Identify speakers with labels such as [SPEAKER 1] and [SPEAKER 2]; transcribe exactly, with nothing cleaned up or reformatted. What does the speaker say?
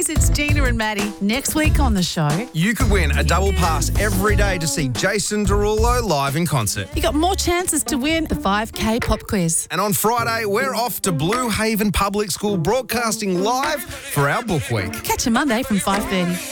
[SPEAKER 1] Boys, it's Gina and Maddie. Next week on the show,
[SPEAKER 2] You could win a double pass every day to see Jason Derulo live in concert.
[SPEAKER 1] you got more chances to win the five K pop quiz.
[SPEAKER 2] And on Friday, we're off to Blue Haven Public School broadcasting live for our book week.
[SPEAKER 1] Catch you Monday from five thirty.